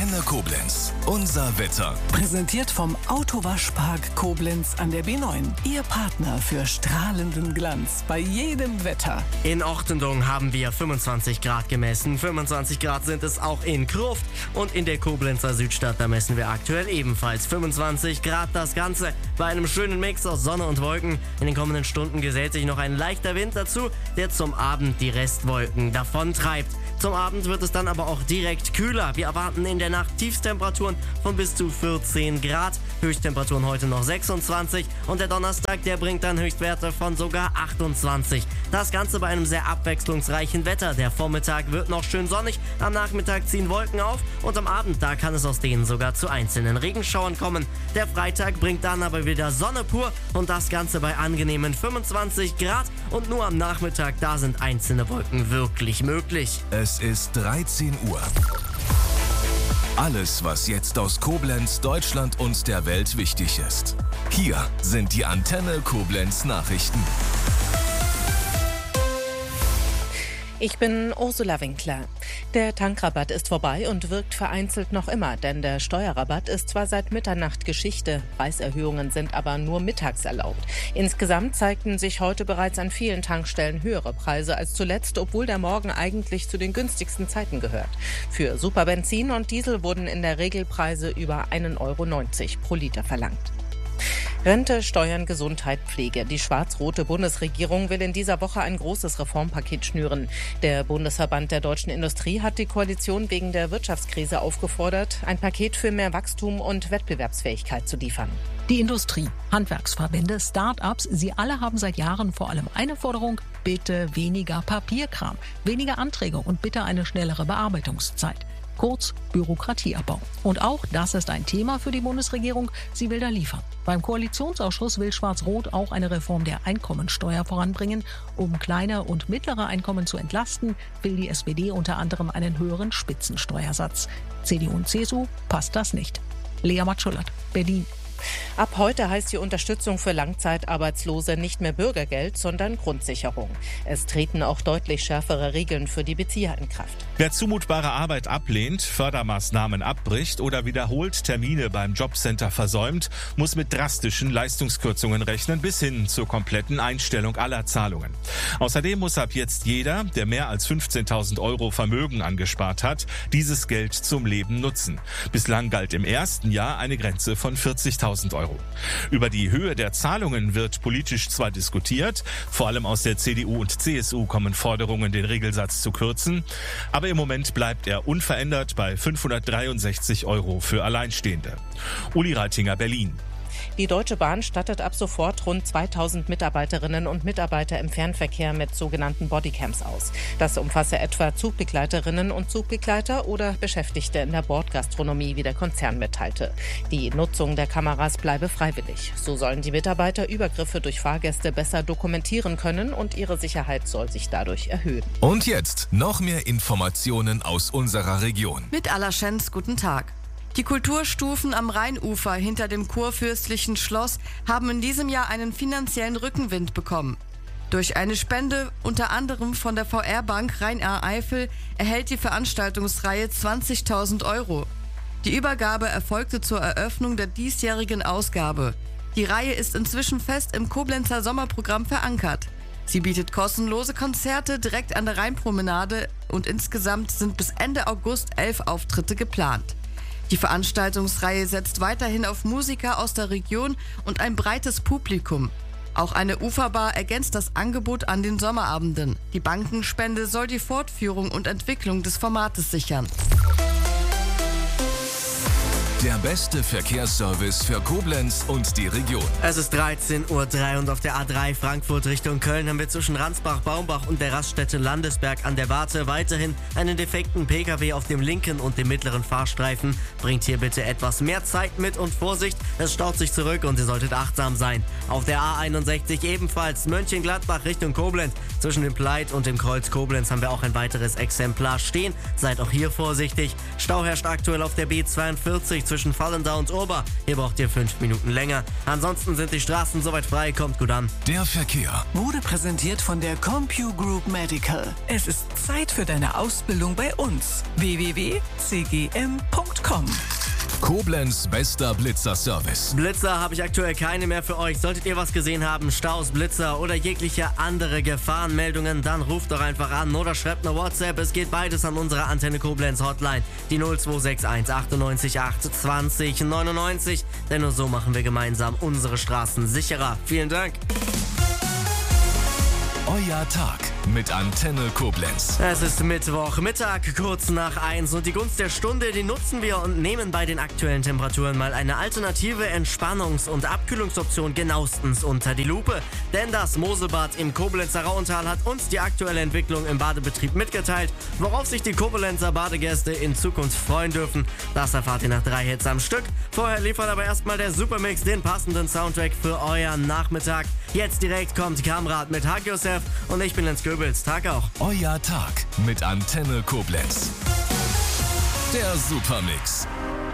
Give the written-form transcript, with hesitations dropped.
Antenne Koblenz. Unser Wetter. Präsentiert vom Autowaschpark Koblenz an der B9. Ihr Partner für strahlenden Glanz bei jedem Wetter. In Ortendung haben wir 25 Grad gemessen. 25 Grad sind es auch in Krufft. Und in der Koblenzer Südstadt, da messen wir aktuell ebenfalls 25 Grad. Das Ganze bei einem schönen Mix aus Sonne und Wolken. In den kommenden Stunden gesellt sich noch ein leichter Wind dazu, der zum Abend die Restwolken davontreibt. Zum Abend wird es dann aber auch direkt kühler. Wir erwarten in der Nacht Tiefstemperaturen von bis zu 14 Grad. Höchsttemperaturen heute noch 26 und der Donnerstag, der bringt dann Höchstwerte von sogar 28. Das Ganze bei einem sehr abwechslungsreichen Wetter. Der Vormittag wird noch schön sonnig, am Nachmittag ziehen Wolken auf und am Abend, da kann es aus denen sogar zu einzelnen Regenschauern kommen. Der Freitag bringt dann aber wieder Sonne pur und das Ganze bei angenehmen 25 Grad und nur am Nachmittag, da sind einzelne Wolken wirklich möglich. Es ist 13 Uhr. Alles, was jetzt aus Koblenz, Deutschland und der Welt wichtig ist. Hier sind die Antenne Koblenz Nachrichten. Ich bin Ursula Winkler. Der Tankrabatt ist vorbei und wirkt vereinzelt noch immer, denn der Steuerrabatt ist zwar seit Mitternacht Geschichte, Preiserhöhungen sind aber nur mittags erlaubt. Insgesamt zeigten sich heute bereits an vielen Tankstellen höhere Preise als zuletzt, obwohl der Morgen eigentlich zu den günstigsten Zeiten gehört. Für Superbenzin und Diesel wurden in der Regel Preise über 1,90 € pro Liter verlangt. Rente, Steuern, Gesundheit, Pflege. Die schwarz-rote Bundesregierung will in dieser Woche ein großes Reformpaket schnüren. Der Bundesverband der deutschen Industrie hat die Koalition wegen der Wirtschaftskrise aufgefordert, ein Paket für mehr Wachstum und Wettbewerbsfähigkeit zu liefern. Die Industrie, Handwerksverbände, Start-ups, sie alle haben seit Jahren vor allem eine Forderung: bitte weniger Papierkram, weniger Anträge und bitte eine schnellere Bearbeitungszeit. Kurz Bürokratieabbau. Und auch das ist ein Thema für die Bundesregierung. Sie will da liefern. Beim Koalitionsausschuss will Schwarz-Rot auch eine Reform der Einkommensteuer voranbringen. Um kleine und mittlere Einkommen zu entlasten, will die SPD unter anderem einen höheren Spitzensteuersatz. CDU und CSU passt das nicht. Lea Matschullert, Berlin. Ab heute heißt die Unterstützung für Langzeitarbeitslose nicht mehr Bürgergeld, sondern Grundsicherung. Es treten auch deutlich schärfere Regeln für die Bezieher in Kraft. Wer zumutbare Arbeit ablehnt, Fördermaßnahmen abbricht oder wiederholt Termine beim Jobcenter versäumt, muss mit drastischen Leistungskürzungen rechnen, bis hin zur kompletten Einstellung aller Zahlungen. Außerdem muss ab jetzt jeder, der mehr als 15.000 € Vermögen angespart hat, dieses Geld zum Leben nutzen. Bislang galt im ersten Jahr eine Grenze von 40.000 €. Über die Höhe der Zahlungen wird politisch zwar diskutiert, vor allem aus der CDU und CSU kommen Forderungen, den Regelsatz zu kürzen, aber im Moment bleibt er unverändert bei 563 € für Alleinstehende. Uli Reitinger, Berlin. Die Deutsche Bahn stattet ab sofort rund 2000 Mitarbeiterinnen und Mitarbeiter im Fernverkehr mit sogenannten Bodycams aus. Das umfasse etwa Zugbegleiterinnen und Zugbegleiter oder Beschäftigte in der Bordgastronomie, wie der Konzern mitteilte. Die Nutzung der Kameras bleibe freiwillig. So sollen die Mitarbeiter Übergriffe durch Fahrgäste besser dokumentieren können und ihre Sicherheit soll sich dadurch erhöhen. Und jetzt noch mehr Informationen aus unserer Region. Mit Allerschenz, guten Tag. Die Kulturstufen am Rheinufer hinter dem kurfürstlichen Schloss haben in diesem Jahr einen finanziellen Rückenwind bekommen. Durch eine Spende, unter anderem von der VR-Bank Rhein-Eifel, erhält die Veranstaltungsreihe 20.000 €. Die Übergabe erfolgte zur Eröffnung der diesjährigen Ausgabe. Die Reihe ist inzwischen fest im Koblenzer Sommerprogramm verankert. Sie bietet kostenlose Konzerte direkt an der Rheinpromenade und insgesamt sind bis Ende August 11 Auftritte geplant. Die Veranstaltungsreihe setzt weiterhin auf Musiker aus der Region und ein breites Publikum. Auch eine Uferbar ergänzt das Angebot an den Sommerabenden. Die Bankenspende soll die Fortführung und Entwicklung des Formates sichern. Der beste Verkehrsservice für Koblenz und die Region. Es ist 13:03 Uhr und auf der A3 Frankfurt Richtung Köln haben wir zwischen Ransbach, Baumbach und der Raststätte Landesberg an der Warte weiterhin einen defekten Pkw auf dem linken und dem mittleren Fahrstreifen. Bringt hier bitte etwas mehr Zeit mit und Vorsicht. Es staut sich zurück und ihr solltet achtsam sein. Auf der A61 ebenfalls Mönchengladbach Richtung Koblenz. Zwischen dem Pleit und dem Kreuz Koblenz haben wir auch ein weiteres Exemplar stehen. Seid auch hier vorsichtig. Stau herrscht aktuell auf der B42 zwischen Vallendar und Urba. Hier braucht ihr 5 Minuten länger. Ansonsten sind die Straßen soweit frei. Kommt gut an. Der Verkehr Wurde präsentiert von der CompuGroup Medical. Es ist Zeit für deine Ausbildung bei uns. www.cgm.com. Koblenz bester Blitzer-Service. Blitzer habe ich aktuell keine mehr für euch. Solltet ihr was gesehen haben, Staus, Blitzer oder jegliche andere Gefahrenmeldungen, dann ruft doch einfach an oder schreibt eine WhatsApp. Es geht beides an unsere Antenne Koblenz Hotline, die 0261 98 8 20 99. Denn nur so machen wir gemeinsam unsere Straßen sicherer. Vielen Dank. Euer Tag mit Antenne Koblenz. Es ist Mittwochmittag, kurz nach 1 und die Gunst der Stunde, die nutzen wir und nehmen bei den aktuellen Temperaturen mal eine alternative Entspannungs- und Abkühlungsoption genauestens unter die Lupe. Denn das Moselbad im Koblenzer Rauental hat uns die aktuelle Entwicklung im Badebetrieb mitgeteilt, worauf sich die Koblenzer Badegäste in Zukunft freuen dürfen. Das erfahrt ihr nach 3 Hits am Stück. Vorher liefert aber erstmal der Supermix den passenden Soundtrack für euren Nachmittag. Jetzt direkt kommt Kamrat mit Hug Yourself und ich bin Lenz Göbels. Tag auch. Euer Tag mit Antenne Koblenz. Der Supermix.